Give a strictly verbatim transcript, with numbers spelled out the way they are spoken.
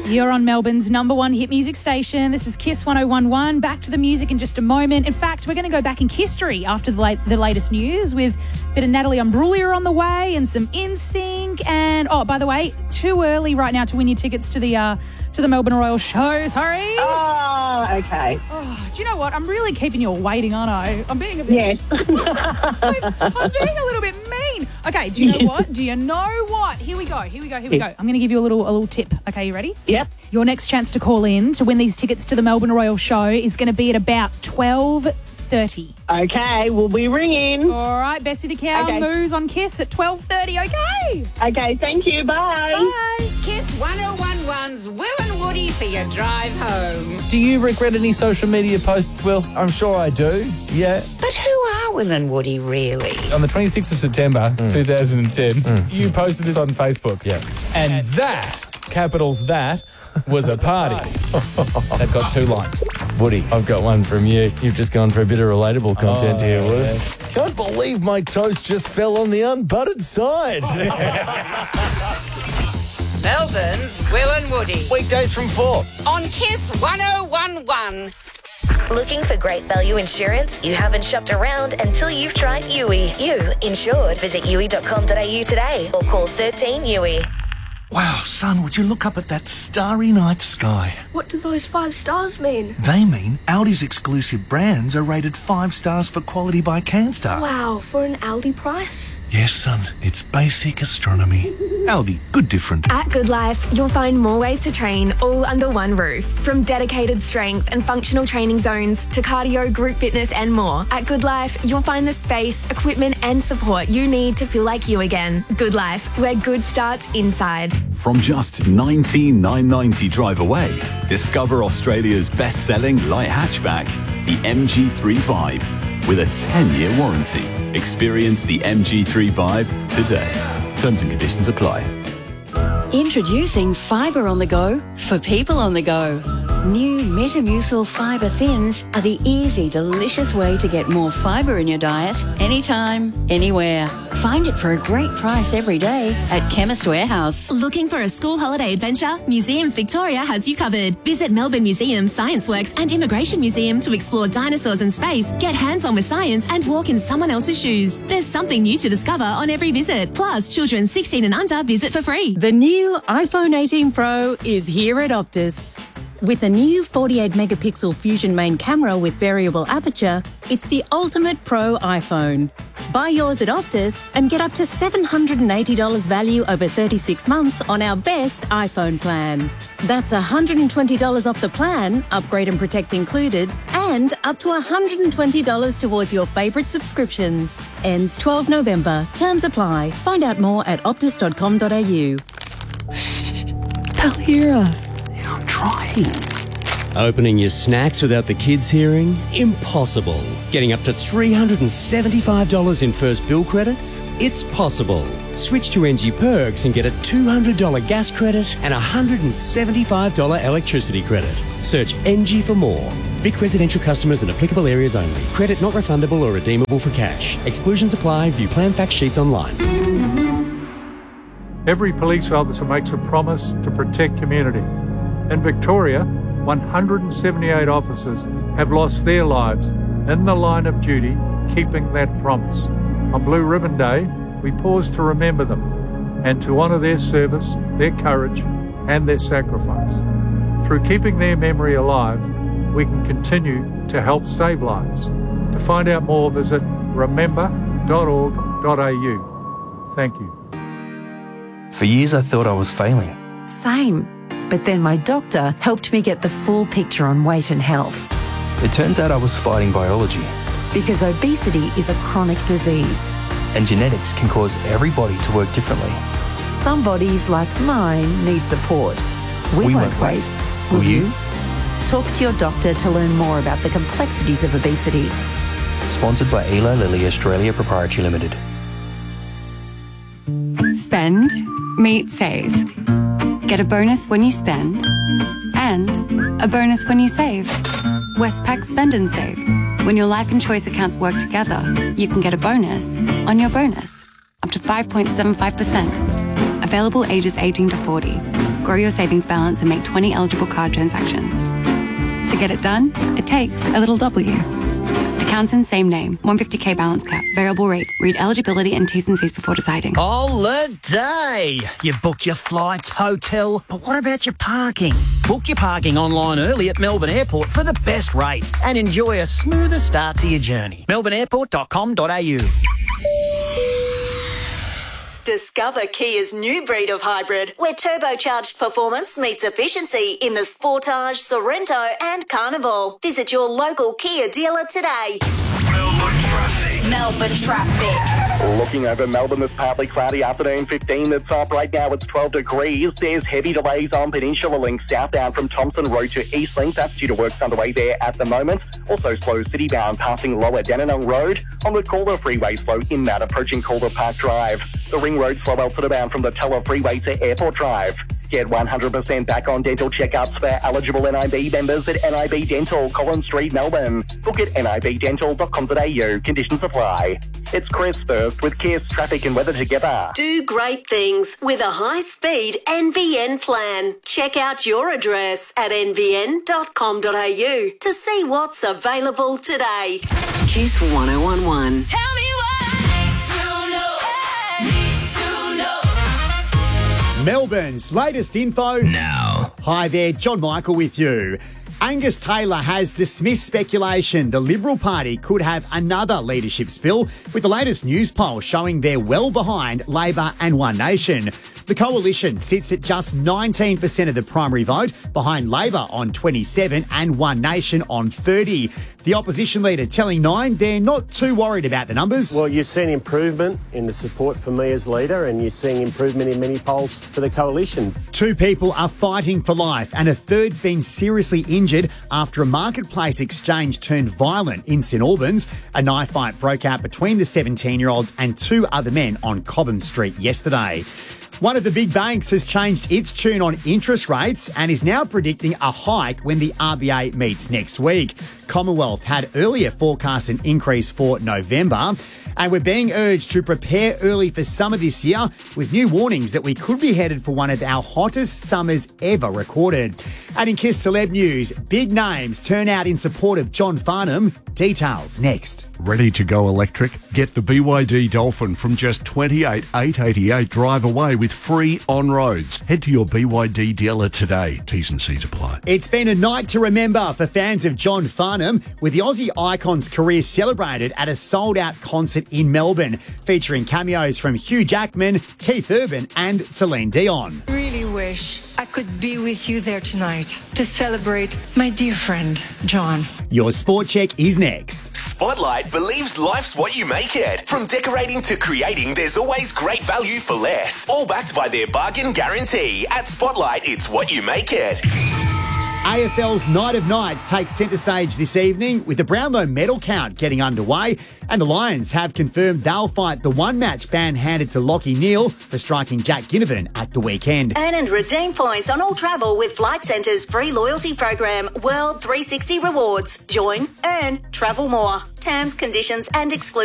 You're on Melbourne's number one hit music station. This is Kiss one oh one one. Back to the music in just a moment. In fact, we're going to go back in history after the, late, the latest news with a bit of Natalie Imbruglia on the way and some N Sync. And, oh, by the way, too early right now to win your tickets to the uh, to the Melbourne Royal shows. Hurry. Oh, okay. Oh, do you know what? I'm really keeping you all waiting, aren't I? I'm being a bit... Yes. I'm, I'm being a little bit mean. Okay, do you know what? Do you know what? Here we go. Here we go. Here we go. I'm going to give you a little a little tip. Okay, you ready? Yep. Your next chance to call in to win these tickets to the Melbourne Royal show is going to be at about twelve thirty. Okay, we'll be ringing. All right, Bessie the Cow Okay. moves on Kiss at twelve thirty. Okay. Okay, thank you. Bye. Bye. Kiss one oh one one's Will and Woody for your drive home. Do you regret any social media posts, Will? I'm sure I do, yeah. But who are Will and Woody really? On the twenty-sixth of September, two thousand ten, you posted this on Facebook. Yeah. And that, capitals that, was a party. That got two likes. Woody, I've got one from you. You've just gone for a bit of relatable content Oh, here, yeah. Willis. Can't believe my toast just fell on the unbuttered side. Melbourne's Will and Woody Weekdays from four. on Kiss one oh one one. Looking for great value insurance? You haven't shopped around until you've tried U I. You insured. Visit U I dot com dot a u today or call thirteen U I. Wow, son, would you look up at that starry night sky? What do those five stars mean? They mean Audi's exclusive brands are rated five stars for quality by CanStar. Wow, for an Aldi price? Yes, son, it's basic astronomy. Audi, good different. At Good Life, you'll find more ways to train all under one roof. From dedicated strength and functional training zones to cardio, group fitness and more. At Good Life, you'll find the space, equipment and support you need to feel like you again. Good Life, where good starts inside. From just nineteen thousand nine hundred ninety drive away, discover Australia's best-selling light hatchback, the M G three Vibe, with a ten-year warranty. Experience the M G three Vibe today. Terms and conditions apply. Introducing Fibre on the Go for people on the go. New Metamucil Fibre Thins are the easy, delicious way to get more fibre in your diet anytime, anywhere. Find it for a great price every day at Chemist Warehouse. Looking for a school holiday adventure? Museums Victoria has you covered. Visit Melbourne Museum, Science Works and Immigration Museum to explore dinosaurs in space, get hands-on with science and walk in someone else's shoes. There's something new to discover on every visit. Plus, children sixteen and under visit for free. The new iPhone eighteen Pro is here at Optus. With a new forty-eight megapixel Fusion main camera with variable aperture, it's the ultimate pro iPhone. Buy yours at Optus and get up to seven hundred eighty dollars value over thirty-six months on our best iPhone plan. That's one hundred twenty dollars off the plan, upgrade and protect included, and up to one hundred twenty dollars towards your favourite subscriptions. Ends twelfth of November. Terms apply. Find out more at optus dot com dot a u. They'll hear us. I'm trying. Opening your snacks without the kids hearing? Impossible. Getting up to three hundred seventy-five dollars in first bill credits? It's possible. Switch to N G Perks and get a two hundred dollars gas credit and a one hundred seventy-five dollars electricity credit. Search N G for more. Vic residential customers in applicable areas only. Credit not refundable or redeemable for cash. Exclusions apply. View plan fact sheets online. Every police officer makes a promise to protect community. In Victoria, one hundred seventy-eight officers have lost their lives in the line of duty, keeping that promise. On Blue Ribbon Day, we pause to remember them and to honour their service, their courage and their sacrifice. Through keeping their memory alive, we can continue to help save lives. To find out more, visit remember dot org dot a u. Thank you. For years I thought I was failing. Same. But then my doctor helped me get the full picture on weight and health. It turns out I was fighting biology. Because obesity is a chronic disease. And genetics can cause every body to work differently. Some bodies, like mine, need support. We, we won't, won't wait. wait. Will, Will you? you? Talk to your doctor to learn more about the complexities of obesity. Sponsored by Eli Lilly Australia Proprietary Limited. Spend, meet, save. Get a bonus when you spend and a bonus when you save. Westpac Spend and Save. When your life and choice accounts work together, you can get a bonus on your bonus, up to five point seven five percent. Available ages eighteen to forty. grow your savings balance, and make twenty eligible card transactions. To get it done, it takes a little W. Accounts in same name, one hundred fifty K balance cap, variable rate. Read eligibility and T's and C's before deciding. Holiday! You've booked your flights, hotel, but what about your parking? Book your parking online early at Melbourne Airport for the best rates and enjoy a smoother start to your journey. melbourne airport dot com dot a u. Discover Kia's new breed of hybrid, where turbocharged performance meets efficiency in the Sportage, Sorrento and Carnival. Visit your local Kia dealer today. Melbourne traffic. Melbourne traffic. Looking over Melbourne, this partly cloudy afternoon, fifteen that's up. Right now it's twelve degrees. There's heavy delays on Peninsula Link southbound from Thompson Road to East Link. That's due to works underway there at the moment. Also slow citybound passing Lower Dandenong Road. On the Calder Freeway slow inbound approaching Calder Park Drive. The Ring Road slow elsewhere bound from the Teller Freeway to Airport Drive. Get one hundred percent back on dental checkups for eligible N I B members at N I B Dental, Collins Street, Melbourne. Book at N I B dental dot com dot a u. Conditions apply. It's Chris first with Kiss Traffic and Weather together. Do great things with a high-speed N V N plan. Check out your address at N V N dot com dot a u to see what's available today. Kiss one oh one one. Tell me Melbourne's latest info now. Hi there, John Michael with you. Angus Taylor has dismissed speculation the Liberal Party could have another leadership spill, with the latest news poll showing they're well behind Labor and One Nation. The coalition sits at just nineteen percent of the primary vote, behind Labor on twenty-seven and One Nation on thirty. The opposition leader telling Nine they're not too worried about the numbers. Well, you've seen improvement in the support for me as leader, and you're seeing improvement in many polls for the coalition. Two people are fighting for life, and a third's been seriously injured after a marketplace exchange turned violent in St Albans. A knife fight broke out between the seventeen-year-olds and two other men on Cobham Street yesterday. One of the big banks has changed its tune on interest rates and is now predicting a hike when the R B A meets next week. Commonwealth had earlier forecast an increase for November, and we're being urged to prepare early for summer this year, with new warnings that we could be headed for one of our hottest summers ever recorded. And in Kiss Celeb News, big names turn out in support of John Farnham. Details next. Ready to go electric? Get the B Y D Dolphin from just twenty-eight thousand eight hundred eighty-eight drive away with free on-roads. Head to your B Y D dealer today. T's and C's apply. It's been a night to remember for fans of John Farnham, with the Aussie icon's career celebrated at a sold-out concert in Melbourne, featuring cameos from Hugh Jackman, Keith Urban and Celine Dion. Really wish I could be with you there tonight to celebrate my dear friend, John. Your Sport Check is next. Spotlight believes life's what you make it. From decorating to creating, there's always great value for less. All backed by their bargain guarantee. At Spotlight, it's what you make it. A F L's Night of Nights takes centre stage this evening, with the Brownlow medal count getting underway, and the Lions have confirmed they'll fight the one-match ban handed to Lachie Neale for striking Jack Ginnivan at the weekend. Earn and redeem points on all travel with Flight Centre's free loyalty program, World three sixty Rewards. Join, earn, travel more. Terms, conditions and exclusions.